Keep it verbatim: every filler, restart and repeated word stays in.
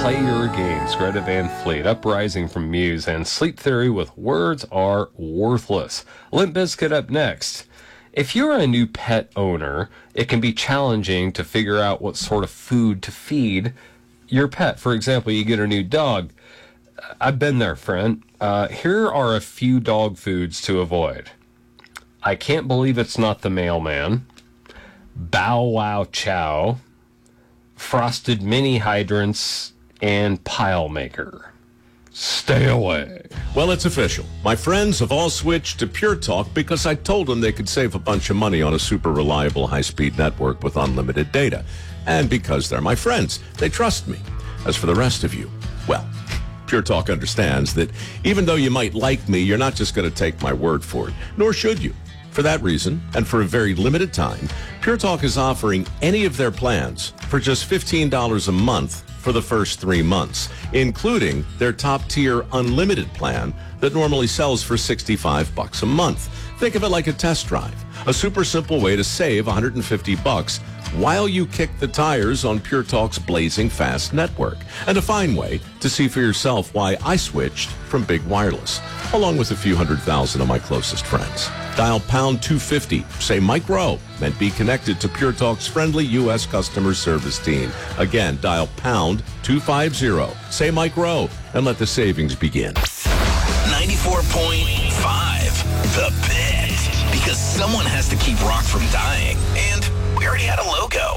Play your games. Greta Van Fleet, Uprising from Muse, and Sleep Theory with Words Are Worthless. Limp Bizkit up next. If you're a new pet owner, it can be challenging to figure out what sort of food to feed your pet. For example, you get a new dog. I've been there, friend. Uh, here are a few dog foods to avoid. I can't believe it's not the mailman. Bow Wow Chow. Frosted mini hydrants, and pile maker. Stay away. Well, it's official. My friends have all switched to Pure Talk because I told them they could save a bunch of money on a super reliable high-speed network with unlimited data. And because they're my friends, they trust me. As for the rest of you, well, Pure Talk understands that even though you might like me, you're not just going to take my word for it, nor should you. For that reason, and for a very limited time, Pure Talk is offering any of their plans for just fifteen dollars a month for the first three months, including their top-tier unlimited plan that normally sells for sixty-five bucks a month. Think of it like a test drive, a super simple way to save one hundred fifty bucks while you kick the tires on Pure Talk's blazing fast network, and a fine way to see for yourself why I switched from Big Wireless, along with a few hundred thousand of my closest friends. Dial pound two fifty, say Mike Rowe, and be connected to Pure Talk's friendly U S customer service team. Again, dial pound two fifty, say Mike Rowe, and let the savings begin. ninety-four point five, The Pit. Because someone has to keep rock from dying, and we already had a logo.